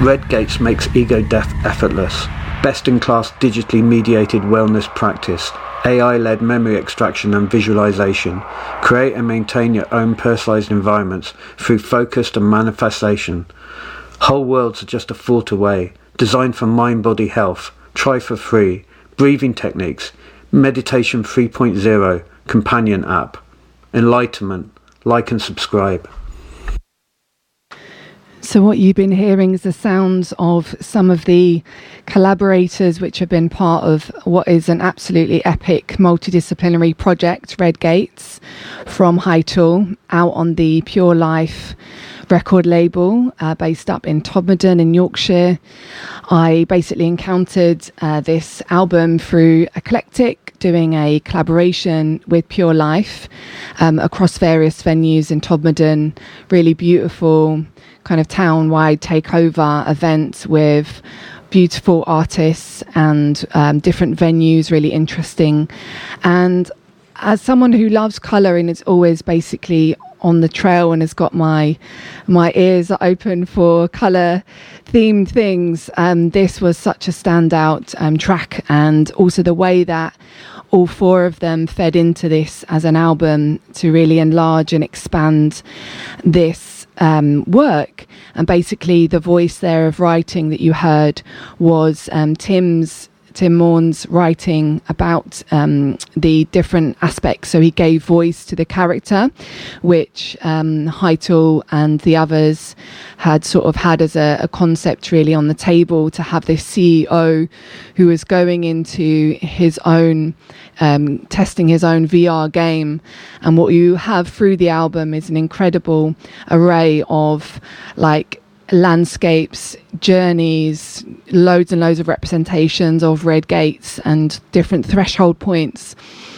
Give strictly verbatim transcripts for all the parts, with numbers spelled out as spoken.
Redgates makes ego death effortless. Best-in-class digitally mediated wellness practice, A I-led memory extraction and visualization. Create and maintain your own personalized environments through focused and manifestation. Whole worlds are just a thought away. Designed for mind-body health. Try for free. Breathing techniques. Meditation three point oh. Companion app. Enlightenment. Like and subscribe. So what you've been hearing is the sounds of some of the collaborators which have been part of what is an absolutely epic multidisciplinary project, Redgates, from Hytale, out on the Pure Life record label, uh, based up in Todmorden in Yorkshire. I basically encountered uh, this album through Eclectic, doing a collaboration with Pure Life um, across various venues in Todmorden. Really beautiful kind of town-wide takeover event with beautiful artists and um, different venues, really interesting. And as someone who loves colour and is always basically on the trail and has got my my ears open for colour themed things, um, this was such a standout um, track, and also the way that all four of them fed into this as an album to really enlarge and expand this um, work. And basically the voice there of writing that you heard was um, Tim's Tim Maughan's writing about um, the different aspects. So he gave voice to the character, which um, Hytale and the others had sort of had as a, a concept really on the table, to have this C E O who was going into his own, um, testing his own V R game. And what you have through the album is an incredible array of like landscapes, journeys, loads and loads of representations of Redgates and different threshold points.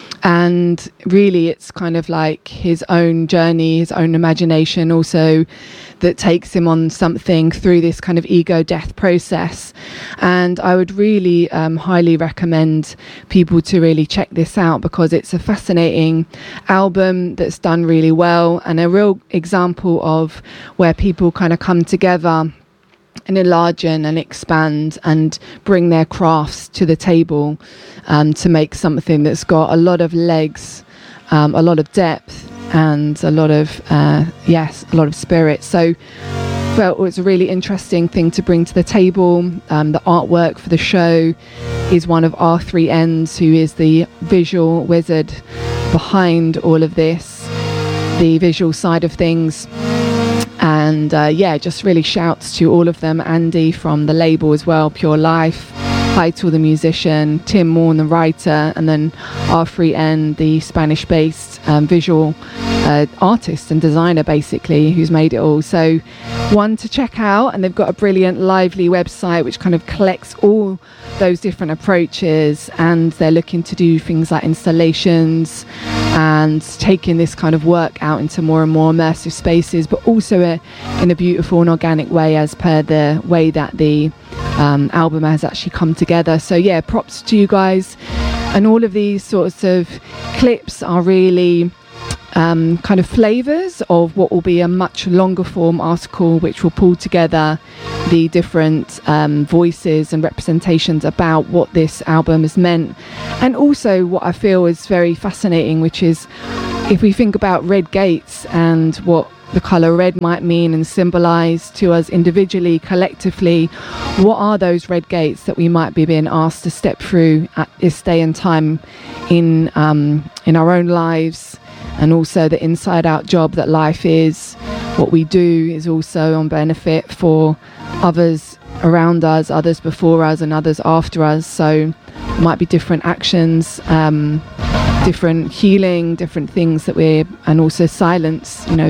And really it's kind of like his own journey, his own imagination also, that takes him on something through this kind of ego death process. And I would really um, highly recommend people to really check this out, because it's a fascinating album that's done really well, and a real example of where people kind of come together and enlarge and expand and bring their crafts to the table um, to make something that's got a lot of legs, um, a lot of depth, and a lot of uh, yes, a lot of spirit. So felt it was a really interesting thing to bring to the table. Um, the artwork for the show is one of R three Ns, who is the visual wizard behind all of this, the visual side of things. And uh, yeah, just really shouts to all of them. Andy from the label as well, Pure Life, Hytale the musician, Tim Maughan the writer, and then R three N, the Spanish-based um, visual uh, artist and designer basically, who's made it all. So one to check out, and they've got a brilliant lively website which kind of collects all those different approaches, and they're looking to do things like installations and taking this kind of work out into more and more immersive spaces, but also a, in a beautiful and organic way, as per the way that the um, album has actually come together. So yeah, props to you guys. And all of these sorts of clips are really Um, kind of flavours of what will be a much longer form article, which will pull together the different um, voices and representations about what this album has meant. And also what I feel is very fascinating, which is if we think about Redgates and what the colour red might mean and symbolise to us individually, collectively, what are those red gates that we might be being asked to step through at this day and time in um, in our own lives? And also the inside out job that life is. What we do is also on benefit for others around us, others before us and others after us. So it might be different actions, um, different healing, different things that we're, and also silence, you know,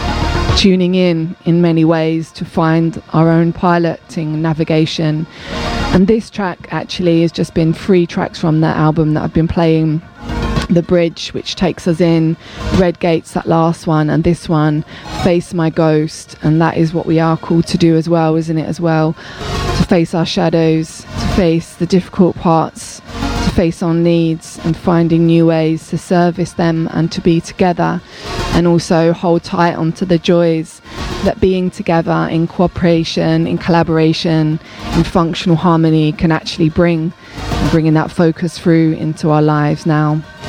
tuning in in many ways to find our own piloting navigation. And this track actually has just been three tracks from that album that I've been playing. The Bridge, which takes us in, Redgates, that last one, and this one, Face My Ghost. And that is what we are called to do as well, isn't it, as well? To face our shadows, to face the difficult parts, to face our needs, and finding new ways to service them and to be together, and also hold tight onto the joys that being together in cooperation, in collaboration, in functional harmony can actually bring, bringing that focus through into our lives now.